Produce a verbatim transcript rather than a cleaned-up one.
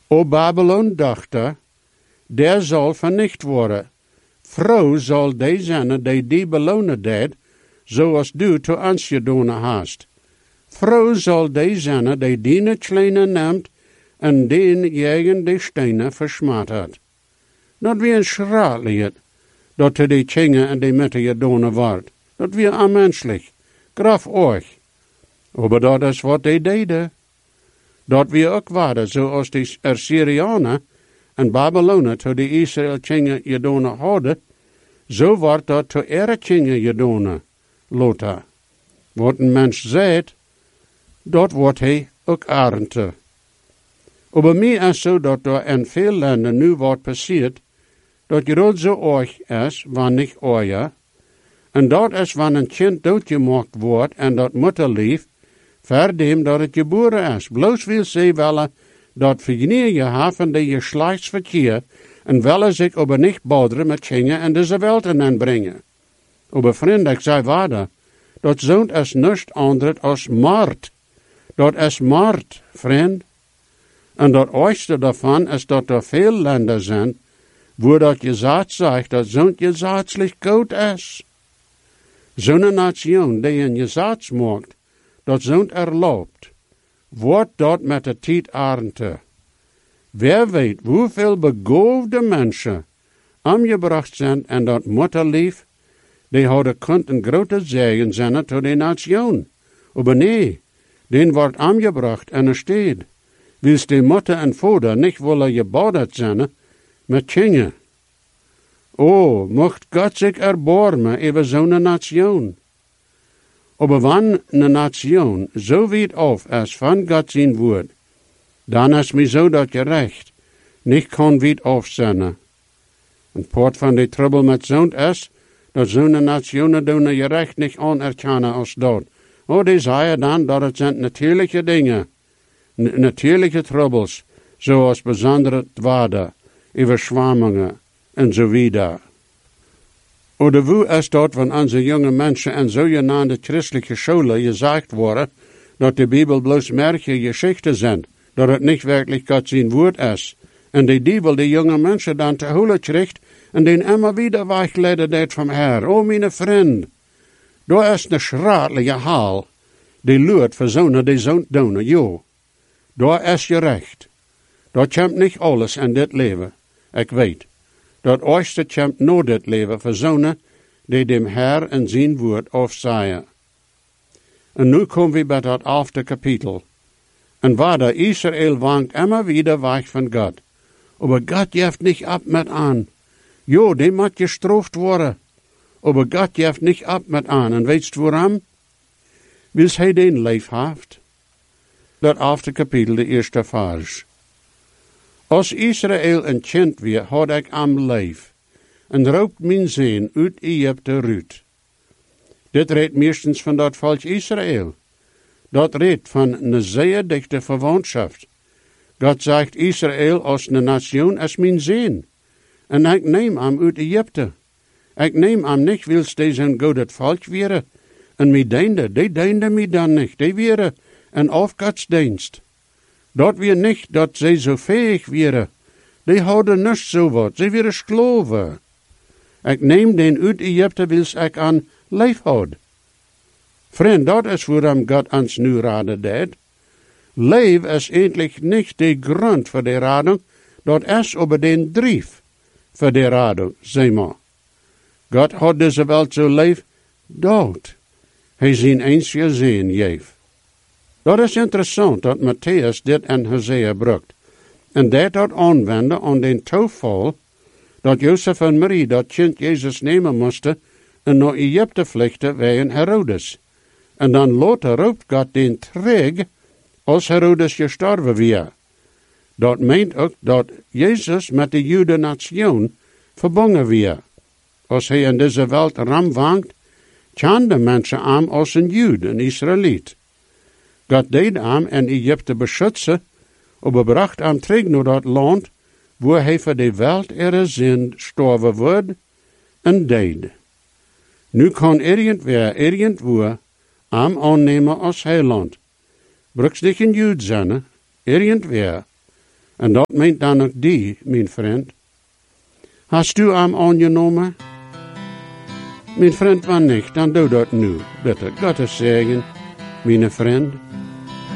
O Babylon dachte, der zal vernicht worden. Vrouw zal die zijn die die belonen deed, zoals du te ons gedaan hast. Vrouw zal die zijn die die kleine neemt en die jegen die stenen versmaad had. Dat wie een schraatlied, dat te die tjingen en die mitte gedaan wordt. Dat wie onmenselijk, graf euch. Aber dat is wat die deden. Dat wie ook waren, zoals die Assyrianen en Babylonen to die Israël tjingen gedaan hadden, zo wordt dat to ihre tjingen gedaan, Lothar. Wat een mens zegt, dat wordt hij ook arente. Aber mij is zo dat er in veel landen nu wordt passiert, dat je dat zo euch is, wanneer niet euer, en dat is wanneer een kind doodgemaakt wordt en dat mutterlief, verdem dat het geboren is. Bloos wil ze willen dat vergenier je haven die je slachtsverkeer en willen zich aber niet bouderen met dingen en deze wereld inbrengen. Aber vriend, ik zei waarde, dat zoont is niets anders als moord. Dat is moord, vriend. En dat oorste daarvan is dat er veel landen zijn, waar dat je zaad zegt dat zo'n je zaadslich goed is. Zo'n nation die een je zaads maakt, dat zo'n erlaubt, wordt dat met de tijd arente. Wer weet hoeveel begoofde mensen aangebracht zijn en dat mutterlief, die hadden kunt een grote zegen zijn tot de nation. Aber nee, den wordt aangebracht en er steed. Wils de moeder en vader niet willen gebouwd zijn met tjingen. Oh, mocht God zich erbarmen over zo'n nation. Aber wanneer een nation zo weit af is van God zijn woord, dan is mij zo dat je recht niet kan weit af zijn. Een part van de trouble met zo'n is, dat zo'n nationen doen je recht niet anerkennen als dat. Oh, die zei dan dat het zijn natuurlijke dingen, n- natuurlijke troubles, zoals bijzondere dwaden, overschwammingen en zo wieder. Oder wo is dat van onze jonge mensen en zogenaamde christelijke scholen gezegd worden, dat de Bibel bloos merkje geschichten zijn, dat het niet werkelijk God zijn woord is, en die diebel die jonge mensen dan te holen krijgt, en den immer wieder wegleiden deed van her. O, mijn vriend, daar is een schraatlige haal, die luurt voor zo'n die zo'n doen, jo. Daar is je recht. Dat komt niet alles in dit leven, ik weet. Dat ooste komt no dit leven voor zo'n die dem Herr en zijn woord afzaaien. En nu komen we bij dat elfde kapitel. En waar de Israël wankt immer wieder weg van God. Aber God geeft niet ab met aan. Jo, die moet gestraft worden. Aber God geeft niet ab met aan. En weet je waarom? Wils hij den leef heeft? Dat elfde kapitel, de eerste vers. Als Israël een kind weer, had ik am leef. En roopt mijn zin uit Egypte ruut. Dit redt meestens van dat volk Israël. Dat redt van een zeer dichte verwantschap. God zegt Israël als een nation is mijn zin. En ik neem hem uit Egypte. Ik neem hem niet, wils deze een goed volk weer. En mij deinde, die deinde mij dan niet. Die weer een afgodsdienst. Dat weer niet dat zij zo fähig wären. Die houden niet zo wat. Zij weer skloven. Ik neem den uit Egypte, wils ik aan leef houd. Vriend, dat is waarom God ons nu raden deed. Leef is eigenlijk niet de grond voor de rading, dat is over den drief voor de rading, zeg maar. God had deze welt zo leef dood. Hij zijn eens gezien, jeef. Dat is interessant dat Matthäus dit in Hosea brukt. En dat dat aanwenden aan den toeval dat Jozef en Marie dat kind Jezus nemen moesten en naar Egypte vluchten wegen Herodes. En dan later roept God den terug als Herodes gestorven weer. Dat meent ook dat Jezus met de Judenation verbonden weer. Als hij in deze wereld ram wankt, kan de mensen hem als een Jude, een Israëliet. God deed hem in Egypte beschützen, aber bracht hem terug naar dat land, waar hij voor de wereld er zin storven wordt en deed. Nu kan irgendwer, irgendwo, hem aannemen als heiland. Bruks dich een Jude zijn, irgendwer. En dat meent dan ook die, mijn vriend. Hast u hem aangenomen? Mijn vriend van niet, dan doe dat nu. Bitte, Gottes zegen, mijn vriend.